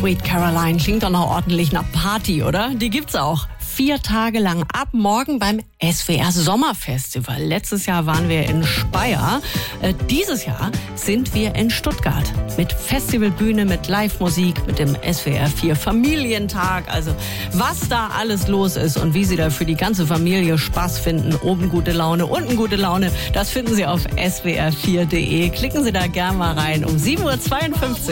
Sweet Caroline klingt doch noch ordentlich nach Party, oder? Die gibt's auch. 4 Tage lang ab morgen beim SWR Sommerfestival. Letztes Jahr waren wir in Speyer. Dieses Jahr sind wir in Stuttgart. Mit Festivalbühne, mit Live-Musik, mit dem SWR 4 Familientag. Also was da alles los ist und wie Sie da für die ganze Familie Spaß finden. Oben gute Laune, unten gute Laune. Das finden Sie auf swr4.de. Klicken Sie da gern mal rein. Um 7.52 Uhr